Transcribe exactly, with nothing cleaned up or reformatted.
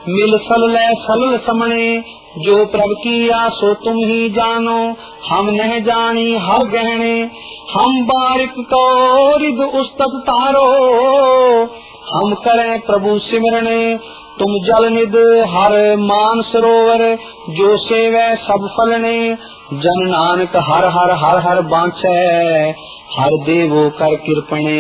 मिल सललै सलल समणे, जो प्रभ किया सो तुम ही जानो, हम नह जानी हर गहने। हम बारिक को रिद उस्तत तारो, हम करें प्रभु सिमरने। तुम जल निद हर मान सरोवर, जो सेवै सब फलने। जन नानक हर हर हर हर बाँचै, हर देवो कर कृपणे।